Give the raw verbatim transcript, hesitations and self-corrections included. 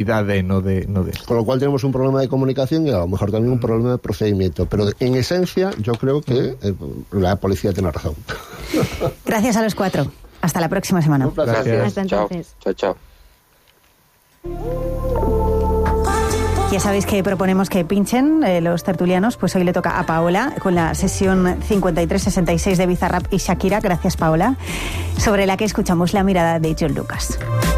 necesidad de, no de, no de. Con lo cual tenemos un problema de comunicación y a lo mejor también un problema de procedimiento. Pero en esencia yo creo que eh, la policía tiene razón. Gracias a los cuatro. Hasta la próxima semana. Un placer. Gracias. Hasta entonces. Chao, chao. Ya sabéis que proponemos que pinchen eh, los tertulianos, pues hoy le toca a Paola con la sesión cincuenta y tres sesenta y seis de Bizarrap y Shakira, gracias Paola, sobre la que escuchamos la mirada de John Lucas.